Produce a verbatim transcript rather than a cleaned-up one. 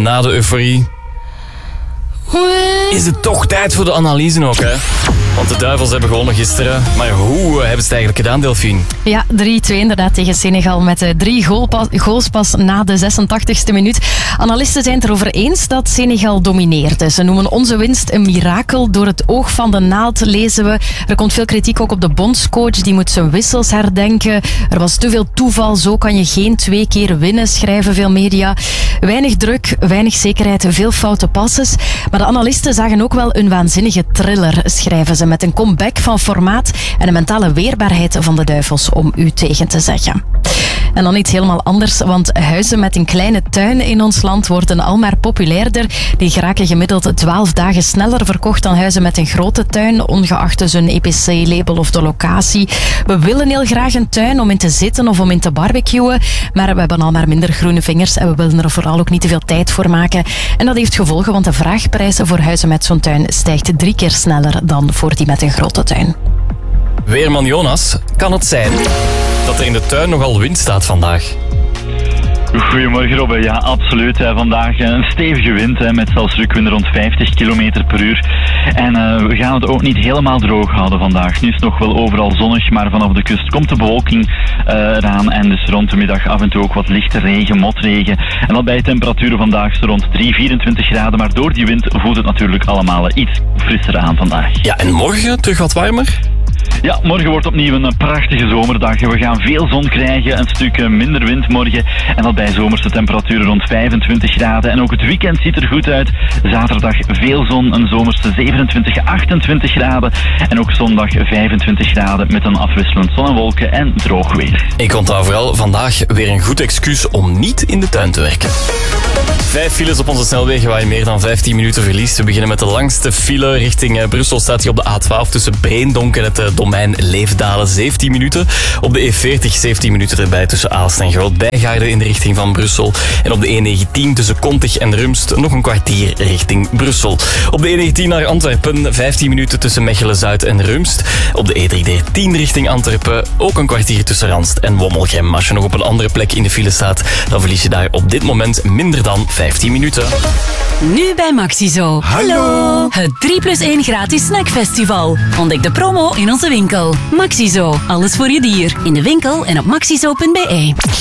na de euforie is het toch tijd voor de analyse ook, hè? Want de Duivels hebben gewonnen gisteren. Maar hoe hebben ze het eigenlijk gedaan, Delphine? Ja, drie twee inderdaad tegen Senegal met uh, drie goalpas, goals pas na de zesentachtigste minuut. Analisten zijn het erover eens dat Senegal domineerde. Ze noemen onze winst een mirakel. Door het oog van de naald lezen we. Er komt veel kritiek ook op de bondscoach. Die moet zijn wissels herdenken. Er was te veel toeval. Zo kan je geen twee keer winnen, schrijven veel media. Weinig druk, weinig zekerheid, veel foute passes. Maar de analisten zagen ook wel een waanzinnige thriller, schrijven ze. Met een comeback van formaat en een mentale weerbaarheid van de Duivels om u tegen te zeggen. En dan iets helemaal anders, want huizen met een kleine tuin in ons land worden al maar populairder. Die geraken gemiddeld twaalf dagen sneller verkocht dan huizen met een grote tuin, ongeacht dus een E P C-label of de locatie. We willen heel graag een tuin om in te zitten of om in te barbecuen, maar we hebben al maar minder groene vingers en we willen er vooral ook niet te veel tijd voor maken. En dat heeft gevolgen, want de vraagprijs voor huizen met zo'n tuin stijgt drie keer sneller dan voor die met een grote tuin. Weerman Jonas, kan het zijn dat er in de tuin nogal wind staat vandaag? Goedemorgen Robbe, ja absoluut. Vandaag een stevige wind met zelfs rukwinden rond vijftig kilometer per uur. En uh, we gaan het ook niet helemaal droog houden vandaag. Nu is het nog wel overal zonnig, maar vanaf de kust komt de bewolking uh, eraan. En dus rond de middag af en toe ook wat lichte regen, motregen. En dat bij temperaturen vandaag zo rond drie, vierentwintig graden. Maar door die wind voelt het natuurlijk allemaal iets frisser aan vandaag. Ja, en morgen terug wat warmer? Ja, morgen wordt opnieuw een prachtige zomerdag. We gaan veel zon krijgen, een stuk minder wind morgen. En dat bij zomerse temperaturen rond vijfentwintig graden. En ook het weekend ziet er goed uit. Zaterdag veel zon, een zomerse zevenentwintig, achtentwintig graden. En ook zondag vijfentwintig graden met een afwisselend zon en wolken en droog weer. Ik onthoud vooral vandaag weer een goed excuus om niet in de tuin te werken. Vijf files op onze snelwegen waar je meer dan vijftien minuten verliest. We beginnen met de langste file richting uh, Brussel. Staat hier op de A twaalf tussen Breendonk en het uh, domein Leefdalen. zeventien minuten. Op de E veertig zeventien minuten erbij tussen Aalst en Groot-Bijgaarden in de richting van Brussel. En op de E negentien tussen Kontig en Rumst nog een kwartier richting Brussel. Op de E negentien naar Antwerpen vijftien minuten tussen Mechelen-Zuid en Rumst. Op de E driehonderddertien richting Antwerpen ook een kwartier tussen Ranst en Wommelgem. Als je nog op een andere plek in de file staat, dan verlies je daar op dit moment minder dan vijftien minuten. Nu bij Maxizo. Hallo! Het drie plus één gratis snackfestival. Ontdek de promo in onze winkel. Maxizo, alles voor je dier. In de winkel en op maxizo punt be.